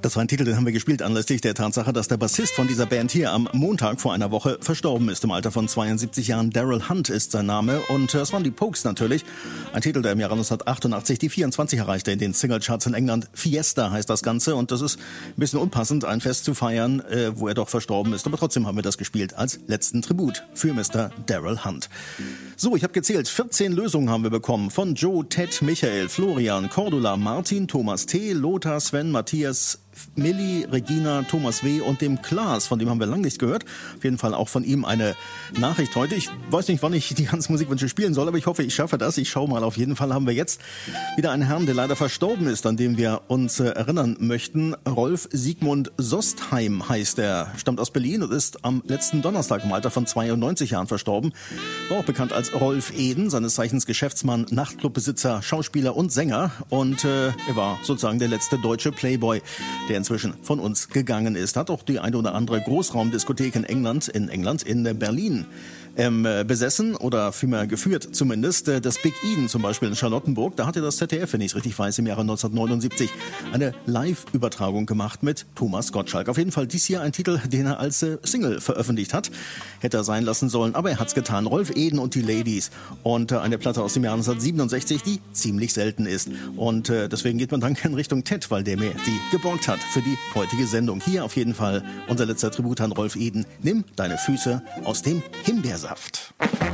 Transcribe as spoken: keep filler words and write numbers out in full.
Das war ein Titel, den haben wir gespielt anlässlich der Tatsache, dass der Bassist von dieser Band hier am Montag vor einer Woche verstorben ist. Im Alter von zweiundsiebzig Jahren. Daryl Hunt ist sein Name und das waren die Pogues natürlich. Ein Titel, der im Jahre neunzehnhundertachtundachtzig die vierundzwanzig erreichte in den Singlecharts in England. Fiesta heißt das Ganze und das ist ein bisschen unpassend, ein Fest zu feiern, äh, wo er doch verstorben ist. Aber trotzdem haben wir das gespielt als letzten Tribut für Mister Daryl Hunt. So, ich habe gezählt, vierzehn Lösungen haben wir bekommen von Joe, Ted, Michael, Florian, Cordula, Martin, Thomas T., Lothar, Sven, Matthias, Milli, Regina, Thomas W. und dem Klaas, von dem haben wir lange nichts gehört. Auf jeden Fall auch von ihm eine Nachricht heute. Ich weiß nicht, wann ich die ganzen Musikwünsche spielen soll, aber ich hoffe, ich schaffe das. Ich schaue mal. Auf jeden Fall haben wir jetzt wieder einen Herrn, der leider verstorben ist, an dem wir uns äh, erinnern möchten. Rolf Sigmund Sostheim heißt er, stammt aus Berlin und ist am letzten Donnerstag im Alter von zweiundneunzig Jahren verstorben. War auch bekannt als Rolf Eden, seines Zeichens Geschäftsmann, Nachtclubbesitzer, Schauspieler und Sänger. Und äh, er war sozusagen der letzte deutsche Playboy, der inzwischen von uns gegangen ist. Hat auch die eine oder andere Großraumdiskothek in England, in England, in Berlin ähm, besessen oder vielmehr geführt zumindest. Das Big Eden zum Beispiel in Charlottenburg, da hatte das Z D F, wenn ich es richtig weiß, im Jahre neunzehnhundertneunundsiebzig eine Live-Übertragung gemacht mit Thomas Gottschalk. Auf jeden Fall dies hier ein Titel, den er als äh, Single veröffentlicht hat. Hätte er sein lassen sollen, aber er hat's getan. Rolf Eden und die Ladies. Und äh, eine Platte aus dem Jahr neunzehnhundertsiebenundsechzig, die ziemlich selten ist. Und äh, deswegen geht man dann in Richtung Ted, weil der mir die geborgt hat für die heutige Sendung. Hier auf jeden Fall unser letzter Tribut an Rolf Eden. Nimm deine Füße aus dem Himbeersaft.